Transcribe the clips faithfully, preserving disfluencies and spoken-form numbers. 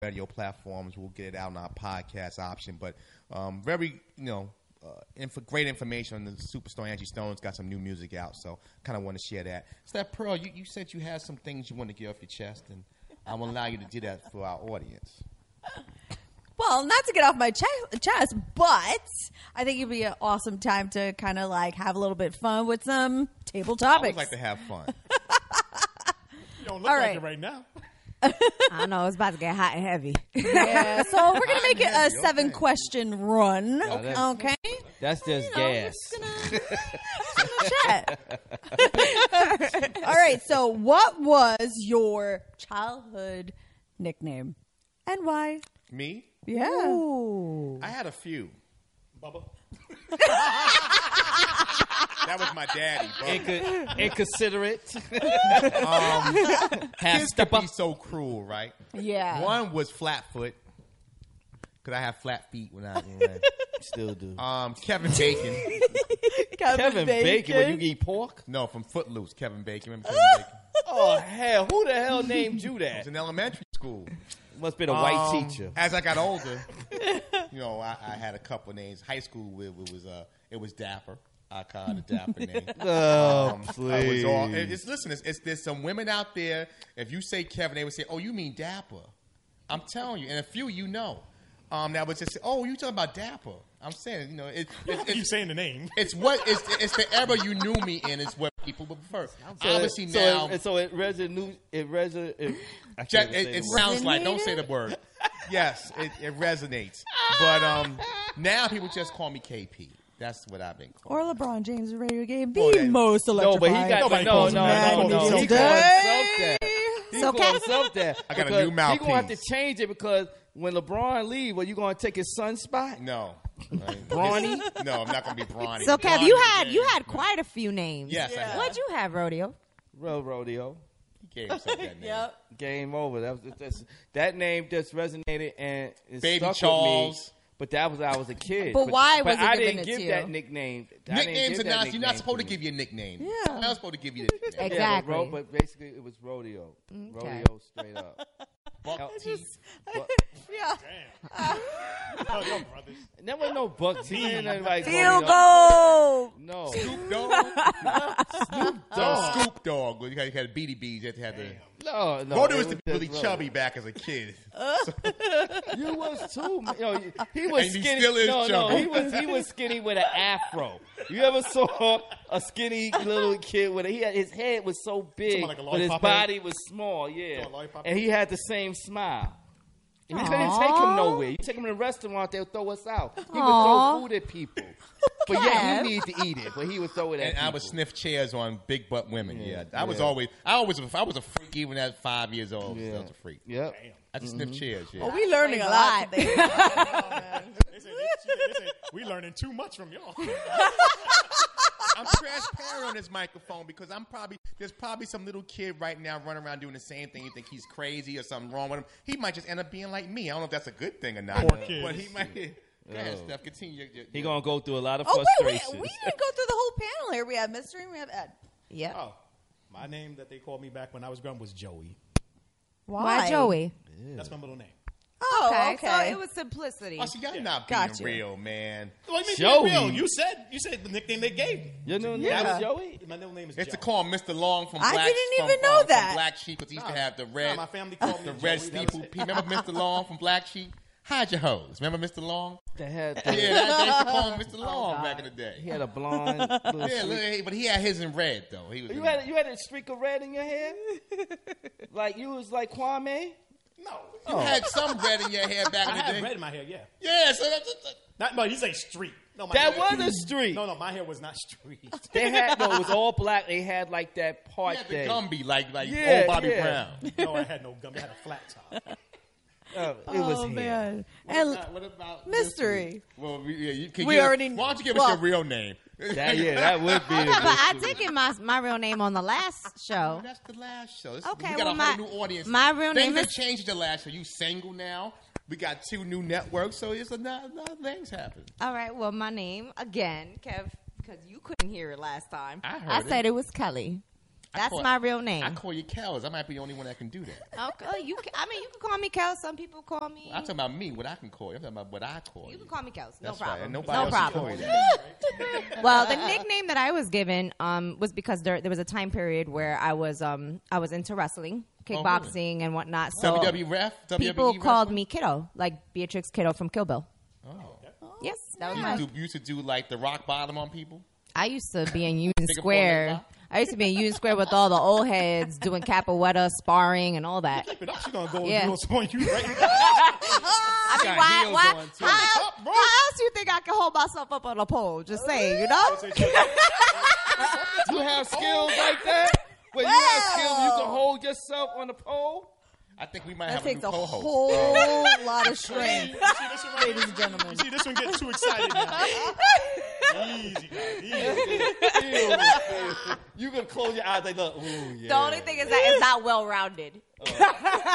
radio platforms. We'll get it out on our podcast option. But um, very, you know, uh, inf- great information on the superstar Angie Stone's got some new music out. So kind of want to share that. So that Pearl, you, you said you had some things you want to get off your chest, and I'm going to allow you to do that for our audience. Well, not to get off my ch- chest, but I think it'd be an awesome time to kind of like have a little bit of fun with some table I topics. always like to have fun. You don't look All like right. it right now. I know it's about to get hot and heavy. Yeah, so we're gonna make it a Heavy, okay. seven question run. that's- Okay, That's just You know, gas. just gonna, just gonna chat. All right. So, what was your childhood nickname and why? Me? Yeah. I had a few. Bubba. That was my daddy, bro. Inco- inconsiderate. Um, Half kids could stepper. be so cruel, right? Yeah. One was Flatfoot, because I have flat feet when I when I- Still do. Um, Kevin Bacon. Kevin Bacon, when you eat pork? No, from Footloose, Kevin Bacon. Remember Kevin Bacon? Oh, hell. Who the hell named you It that? was in elementary school. Must have been a white Um, teacher. As I got older, you know, I, I had a couple names. High school, it, it was uh, it was Dapper. I called it a Dapper name. Oh, Um, I please. was all, it- it's listen. It's, it's there's some women out there. If you say Kevin, they would say, "Oh, you mean Dapper?" I'm telling you, and a few you know, um, that would just say, "Oh, you talking about Dapper?" I'm saying, you know, it, it, Keep it's saying the name. it's what it's it's the era you knew me in is what people would prefer. So Obviously it, so now, it, so it resonates. It resonates. It, I Ju- can't it, even say it the word. sounds like don't say the word. Yes, it, it resonates. But um, now people just call me K P. That's what I've been called. Or LeBron James' radio game, the Oh, yeah. most No, electrifying. but he got Nobody no, calls no, him no, that. no, He no. calls He himself calls that. himself that. He So calls Kev- himself that. I got a Because new He gonna have to mouthpiece. change it because when LeBron leave, are you gonna take his son's spot? No, Brawny? No, I'm not gonna be Brawny. So, Kev, Brawny you is had James. you had quite a few names. Yes, I had. What'd you have, Rodeo? Real rodeo. He gave himself that name. Yep. Game over. That was that's, that name just resonated and it Baby stuck Charles. with me. But that was I was a kid. But why was but it I given didn't it give to you? that nickname. I didn't Nicknames give are that not. You're nickname not supposed to me. give you a nickname. Yeah. You're not supposed to give you a nickname. Exactly. Yeah, but, ro- but basically it was rodeo. Okay. Rodeo straight up. Buck teeth. But, Yeah. Tell your brothers. and there was no buck team. Ain't nobody Field rodeo. goal. No. Scoop dog. Dog. So Scoop dog. You had, you had Beady Bees. You had to have the. No, no. Rodeo it used to was be really just chubby back as a kid. You was too. man. Yo, he was And he skinny. still is no, chubby. no, he was he was skinny with an afro. You ever saw a skinny little kid with a, he had his head was so big, Something like a but his lollipop body was small. Yeah, So a lollipop and he had the same smile. We couldn't Aw. take him nowhere. You take him to a restaurant, they'll throw us out. He would Aw. throw food at people. But yeah, you need to eat it. But he would throw it at And people. I would sniff chairs on big butt women. Yeah, I was yeah. always, I always, I was a freak even at five years old. Yeah. I was a freak. Yep. I just sniff chairs. Yeah. Oh, we learning a Explains a lot lot. today. They said, they, they said, we learning too much from y'all. I'm transparent on this microphone because I'm probably there's probably some little kid right now running around doing the same thing. You think he's crazy or something wrong with him. He might just end up being like me. I don't know if that's a good thing or not. Poor kids. But he might. Go ahead, Oh. Steph. Continue. Your, your, He gonna go through a lot of Oh, wait, wait. frustration. We didn't go through the whole panel here. We have Mystery and we have Ed. Yep. Oh, my name that they called me back when I was growing was Joey. Why Joey? That's my middle name. Oh, Okay, okay. so it was simplicity. Oh, so y'all not being Gotcha. real, man. Well, I mean, Joey. be real. You said you said the nickname they gave me. Your new name Yeah. is Joey? My middle name is It's Joe. to call him Mister Long from I Black. didn't from, even know uh, from that. Black Sheep because he used to Nah. have the Nah, red, my family called me the Joey. red That was steeple. it. Remember Mister Long from Black Sheep? Hide your hose. Remember Mister Long? That had Yeah, the, that, they used to call him Mister Long back in the day. he had a blonde. Little Yeah, streak. look, hey, but he had his in red though. He was. You in- had you had a streak of red in your hair, like you was like Kwame. No. you had some red in your hair back I in the had day. red in my hair, yeah. Yeah, so that's. that's Not, no, you say street. No, my That hair, was a streak. No, no, my hair was not street. They had no, it was all black. They had like that he part had the there. Gumby like like Yeah, old Bobby yeah. Brown. No, I had no gum. I had a flat top. Uh, it was Oh, hair. man. What And about, what about Mystery. Well, we, yeah, you can We give us- already- Why don't you give well- us your real name? That, yeah, that would be. a Yeah, but I mystery. did get my my real name on the last show. That's the last show. This, Okay, we got well, a my- whole new audience. my real things name have is- changed the last show. You single now. We got two new networks, so it's a lot, a lot of things happen. All right. Well, my name again, Kev, because you couldn't hear it last time. I heard I it. said it was Kelly. That's call- my real name. I call you Kels. I might be the only one that can do that. Okay, you. Can, I mean, you can call me Kels. Some people call me. I'm talking about me, what I can call you. I'm talking about what I call you. You can call me Kels. No That's problem. right. And nobody no else problem. can call you that. Well, the nickname that I was given um, was because there, there was a time period where I was um, I was into wrestling, kickboxing, and whatnot. So W W F? W W E people called wrestling? me Kiddo, like Beatrix Kiddo from Kill Bill. Oh. Yes, that was You my. used, to, you used to do like the rock bottom on people? I used to be in Union Singapore Square. leg lock? I used to be in Union Square with all the old heads doing capoeira, sparring, and all that. Keep it up. She's gonna go Yeah. do some on you right now. I mean, got why? heels why on, too. how, Up, bro. how else do you think I can hold myself up on a pole? Just saying, you know? You have skills like that? Where you have skills you can hold yourself on the pole? I think we might That have a takes new a co-host. whole lot of See, strength. you see this one right Ladies here? and gentlemen. You see this one getting too excited now. Easy, guys. Easy. You can close your eyes like, look, ooh, yeah. The only thing is that it's not well rounded. You know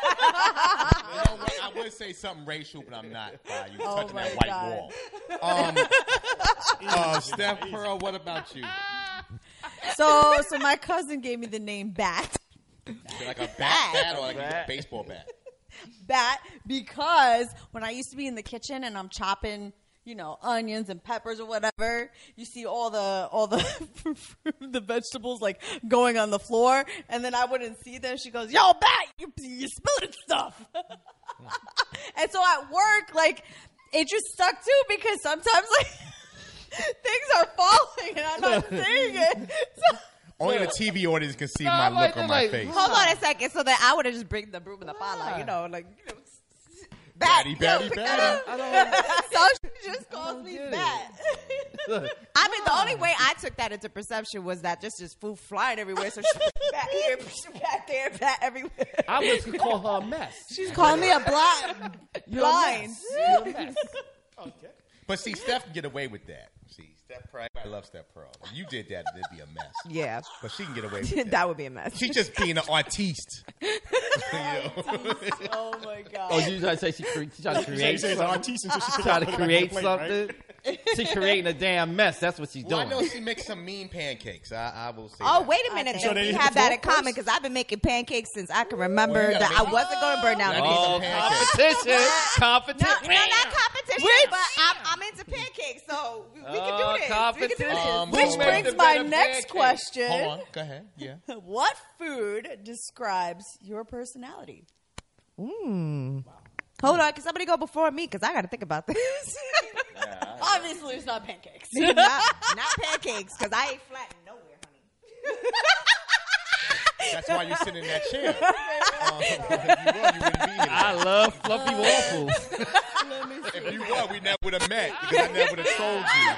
what? I would say something racial, but I'm not. Uh, you Oh touching my that white God. wall. Um, uh, Steph Pearl, what about you? So, so my cousin gave me the name Bat. Like a bat, bat or like a baseball bat? Bat because when I used to be in the kitchen and I'm chopping, you know, onions and peppers or whatever, you see all the all the the vegetables like going on the floor, and then I wouldn't see them. She goes, "Yo, Bat, you you spilling stuff." And so at work, like it just stuck too because sometimes like things are falling and I'm not seeing it. So, Only the T V audience can see No, my I'm like look on this, my like, face. Hold on a second. So that I would have just bring the broom and the pala, you know, like, you know, Bat, Batty, batty, yo, pick batty. that up. I don't, so she just calls me get it. Bat. I mean, the only way I took that into perception was that just just food flying everywhere. So she bat here, bat there, bat everywhere. I was going to call her a mess. She's calling me a black You're a blind. mess. You're a mess. Okay. But see, Steph can get away with that. See, Steph Pearl, I love Steph Pearl. If you did that, it'd be a mess. Yeah, But she can get away with that. that would be a mess. She's just being an artiste. You know? Oh my god. Oh, you trying to say she, cre- she trying to So you create say it's an something? artiste until she Trying to put it back on the create plate, right? something? She creating a damn mess. That's what she's Well, I doing. know she makes some mean pancakes. I, I will say Oh, that. wait a minute. Okay. Then So they we hit have the that in floor common first? because I've been making pancakes since I can remember Well, you that gotta I make- wasn't going to burn down the Gotta Oh, make kitchen. some pancakes. competition. No, Competition. no, not competition, Which- but I'm, I'm into pancakes, so we, we Oh, can do this. We can do competition. this. Um, Which Who brings makes the my better next pancakes? question. Hold on. Go ahead. Yeah. What food describes your personality? Mm. Hold on, can somebody go before me? Because I got to think about this. Obviously, it's not pancakes. not, not pancakes, because I ain't flat nowhere, honey. That's why you sit in that chair. Um, if you were, you wouldn't be here. I love fluffy waffles. If you were, we never would have met because I never would have told you.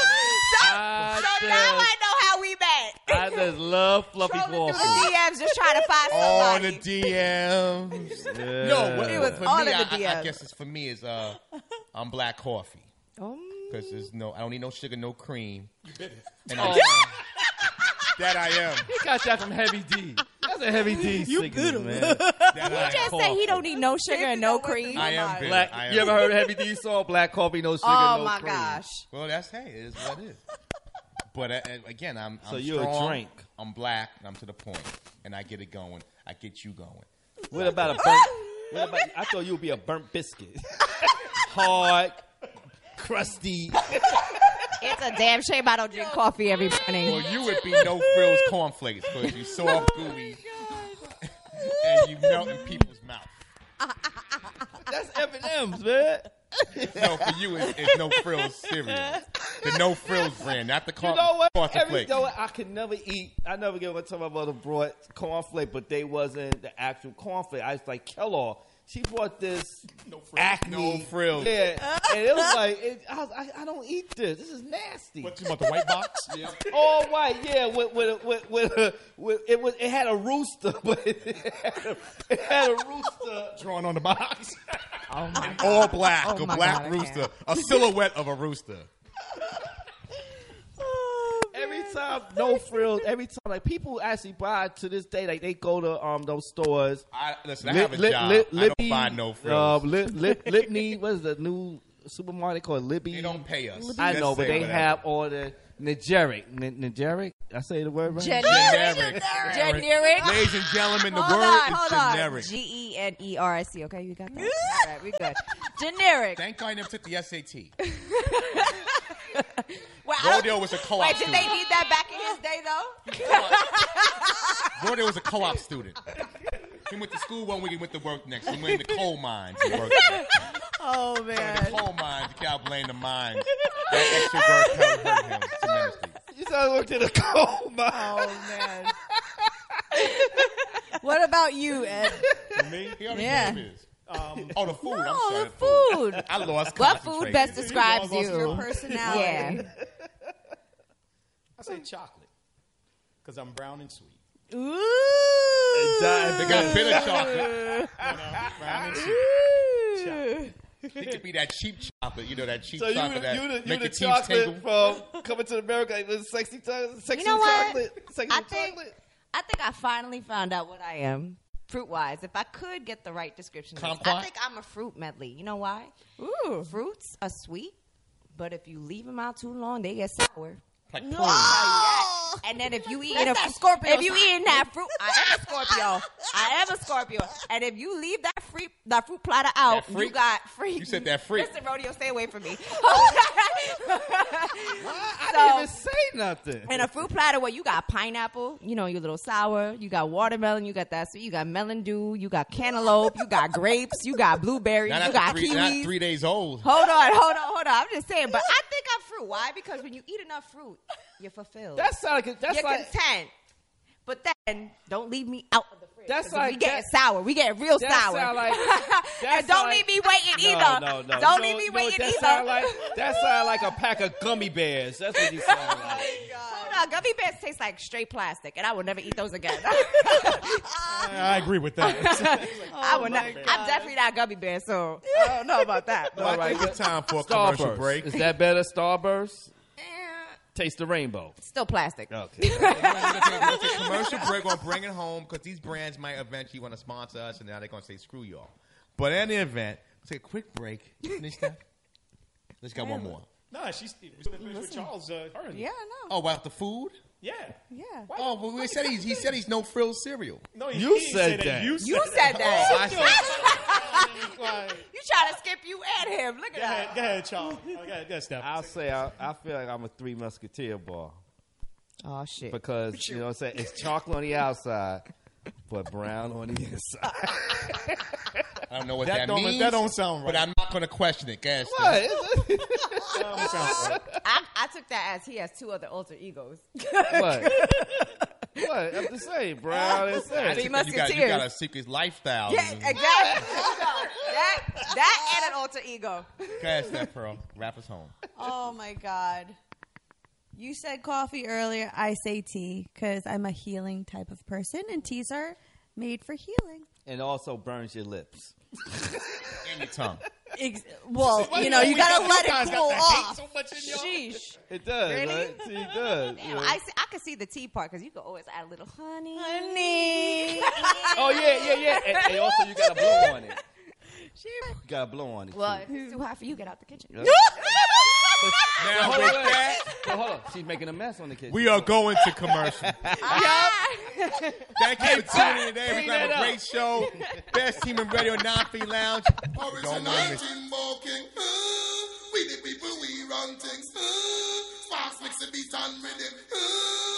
I So now just, I know how we met. I just love fluffy Trolling waffles. through the D Ms, just trying to find On somebody. the D Ms. Yeah. No, what, It was for all me, in the I, I, I D Ms. guess it's for me is uh, I'm black coffee Um, because there's no, I don't need no sugar, no cream. And Oh, I, that I am. he got that from Heavy D. That's a Heavy D signal, man. That I just am. say he don't need no sugar and no cream. I am bitter. Black, I am you ever heard of Heavy D song? Black coffee, no sugar, Oh no my cream. gosh. Well, that's hey, it is what it is. But uh, again, I'm, I'm So you're a strong, drink. I'm black. And I'm to the point, and I get it going. I get you going. What about a burnt? What about? I thought you would be a burnt biscuit. Hard, crusty. It's a damn shame I don't drink coffee every morning. Well, you would be no frills cornflakes because you soft, gooey, and you melt in people's mouth. That's M and M's, man. No, for you, it's, it's no frills cereal. The no frills brand, not the You corn, know what? corn Every, flakes. you know what? I could never eat. I never get one time my mother brought cornflake, but they wasn't the actual cornflake. I was like Kellogg. She brought this No frills. acne. No frills. Yeah, and it was like it, I, was, I, I don't eat this. This is nasty. What, you want the white box? Yeah. All white, yeah. With with with, with, with, with it was it had a rooster, but it had a, it had a rooster. Drawn on the box. Oh my All black, Oh a my black God, I rooster, can't. a silhouette of a rooster. Every time, no frills. Every time, like people actually buy to this day. Like they go to um those stores. I, listen, I Lit- have a lit- job. lit- I Libby, don't buy no frills. Um, lit, lit, Litney, what is the new supermarket called Libby? They don't pay us. I Just know, but say they whatever. have all the Nigeric. N- Nigeric? I say the word right? Generic. Generic. Ladies and gentlemen, the Hold word on, is hold on. generic. G E N E R I C. Okay, you got that? All right, we good. Generic. Thank God I never took the S A T. Well, I don't- Rodeo was a co-op Wait, did student. they need that back in his day, though? Rodeo was a co-op student. He went to school one week, he went to work next. He went in the coal mines and worked. Oh In the man. coal mines, you can't blame the mines. That extra work hurt hurt him tremendously. You said I worked in a coal mine. Oh man. What about you, Ed? Me? He already Yeah. gave his. Um, Oh, the food. I'm Oh, sorry. the food. I lost What food concentration. best describes Your you? personality. Yeah. I say chocolate. Because I'm brown and sweet. Ooh. They got bitter chocolate. You know, brown and sweet. Chocolate. He could be that cheap chocolate, you know, that cheap So you, chocolate that you, the, you make the your teeth chocolate tingle. from Coming to America, like the sexy, cho- sexy You know what? chocolate. Sexy I think chocolate. I think I finally found out what I am. Fruit wise, if I could get the right description, of this, Kumquat? I think I'm a fruit medley. You know why? Ooh. Fruits are sweet, but if you leave them out too long, they get sour. Like No. porridge. Tell you that. And then if you eat That's a that Scorpio if you sign. eating that fruit, I am a Scorpio. I am a Scorpio. And if you leave that fruit that fruit platter out, That freak? you got free. You said that freak. Listen, Rodeo, stay away from me. I So- didn't even say nothing. And a fruit platter where you got pineapple, you know, your little sour, you got watermelon, you got that sweet, you got melon dew, you got cantaloupe, you got grapes, you got blueberries, Not you after got three, kiwis. not three days old. Hold on, hold on, hold on. I'm just saying, but I think I'm fruit. Why? Because when you eat enough fruit, you're fulfilled. That's like a, that's you're like content. But then don't leave me out of the fridge. That's 'cause like- we getting that- sour. We getting real that sour. sound like- and don't like- leave me waiting no, either. no, no. Don't No, leave me no, waiting that either. Sound like, that sound like a pack of gummy bears. That's what you sound like. Hold on, gummy bears taste like straight plastic, and I will never eat those again. I, I agree with that. I would not. I'm definitely not gummy bear, so I don't know about that. Well, I All right, think it's time for a commercial Starburst. break. Is that better? Starburst? Eh, Taste the rainbow. Still plastic. Okay. We're going to take a commercial break. We're going to bring it home because these brands might eventually want to sponsor us, and now they're going to say, screw y'all. But in the event, let's take a quick break. Finish that. Let's got one more. no, she's with Charles uh, Hearn. Yeah, no. Oh, about the food? Yeah. Yeah. Oh, well, we said he's, he said he's no frills cereal. No, he, You he didn't said say that. You You said that. I said, Like, You trying to skip you and him. Look go at ahead, that. go ahead, Charles. Oh, go ahead, go ahead, Steph. I'll say I, I feel like I'm a Three Musketeer bar Oh, shit. because, you know what I'm saying, it's chocolate on the outside, but brown on the inside. I don't know what That that, don't- means. that don't sound But right. I'm not going to question it. Guys, What? Is it? That sounds right. I, I took that as he has two other alter egos. What? What? I'm just saying, brown and Three inside. you got, you Musketeers. got a secret lifestyle. Yeah, exactly. that, that and an alter ego. Go ahead, Steph Pearl. Wrap us home. Oh my God. You said coffee earlier. I say tea because I'm a healing type of person, and teas are made for healing. And also burns your lips. And your tongue. Ex- well, you know, you gotta let it cool off. So much in your Sheesh. It does, Really? right? See, it does. Damn, yeah. I, see, I can see the tea part because you can always add a little honey. Honey. Oh, yeah, yeah, yeah. And, and also, you got to blow on it. You got to blow on it. Well, too. if it's too hot for you, get out the kitchen. Yeah. Now, Hold with on, that, so hold on. She's making a mess on the kitchen. we are going to commercial. Ah. Thank you for tuning in today. We're clean going to have that a great up. show. Best team in radio, non-free lounge. Don't want to miss it. Invoking, uh, we the people, we run things. Uh, Sparks mix the beat and rhythm. Uh,